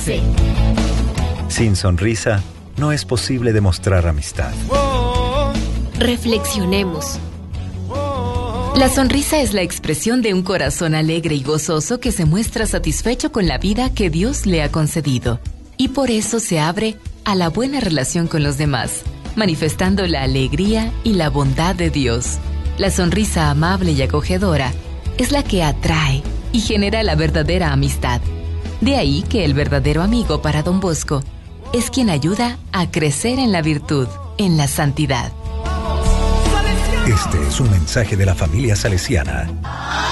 sonríe. Sin sonrisa, no es posible demostrar amistad. Reflexionemos. La sonrisa es la expresión de un corazón alegre y gozoso que se muestra satisfecho con la vida que Dios le ha concedido. Y por eso se abre a la buena relación con los demás, manifestando la alegría y la bondad de Dios. La sonrisa amable y acogedora es la que atrae y genera la verdadera amistad. De ahí que el verdadero amigo para Don Bosco es quien ayuda a crecer en la virtud, en la santidad. Este es un mensaje de la familia salesiana.